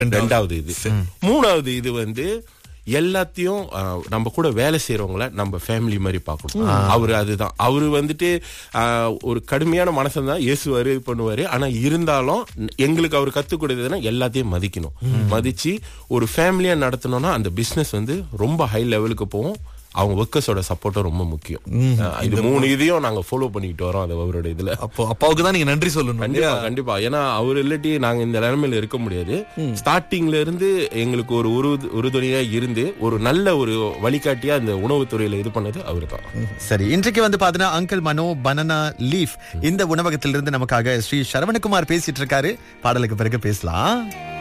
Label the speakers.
Speaker 1: ரெண்டாவது இது. மூணாவது இது வந்து எல்லாத்தையும் நம்ம கூட வேலை செய்யறவங்கள நம்ம ஃபேமிலி மாதிரி பார்க்கணும். அதுதான் அவரு வந்துட்டு ஒரு கடுமையான மனசன் தான் இயேசுவாரு இது பண்ணுவாரு. ஆனா இருந்தாலும் எங்களுக்கு அவர் கத்துக் கொடுத்ததுன்னா எல்லாத்தையும் மதிக்கணும். மதிச்சு ஒரு ஃபேமிலியா நடத்தணும்னா அந்த பிசினஸ் வந்து ரொம்ப ஹை லெவலுக்கு போகும். அவங்க ஒர்க்கர்ஸோட சப்போர்ட்டும் ரொம்ப முக்கியம். இது மூணு இதையும் நாங்க ஃபாலோ பண்ணிட்டு வரோம். அது அவரோட இதுல.
Speaker 2: அப்போ அப்பாவுக்கு தான் நீங்க நன்றி சொல்லணும்.
Speaker 1: கண்டிப்பா கண்டிப்பா. ஏன்னா அவர் இல்லாட்டி நாங்க இந்த நிலைமையில இருக்க முடியாது. ஸ்டார்டிங்ல இருந்து எங்களுக்கு ஒரு உறுதுணையா இருந்து ஒரு நல்ல ஒரு வழிகாட்டியா இந்த உணவுத்துறையில இது பண்ணது அவரு தான்.
Speaker 3: சரி, இன்றைக்கு வந்து பாத்தீங்கன்னா அங்கிள் மனோ பனானா லீஃப் இந்த உணவகத்திலிருந்து நமக்காக ஸ்ரீ சரவணகுமார் பேசிட்டு இருக்காரு. பாடலுக்கு பிறகு பேசலாம்.